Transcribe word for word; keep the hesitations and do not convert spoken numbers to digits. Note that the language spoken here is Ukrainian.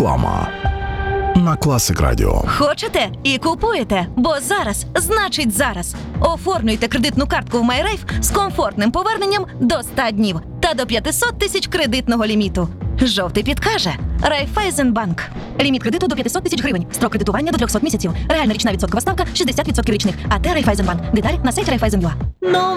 Реклама на Класик Радіо. Хочете і купуєте, бо зараз значить зараз. Оформлюйте кредитну картку в MyRafe з комфортним поверненням до ста днів та до п'ятсот тисяч кредитного ліміту. Жовтий підкаже. Райфайзенбанк. Ліміт кредиту до п'ятсот тисяч гривень. Строк кредитування до трьохсот місяців. Реальна річна відсоткова ставка шістдесят відсотків річних. АТ Райфайзенбанк. Деталі на сайті Райфайзен.ua.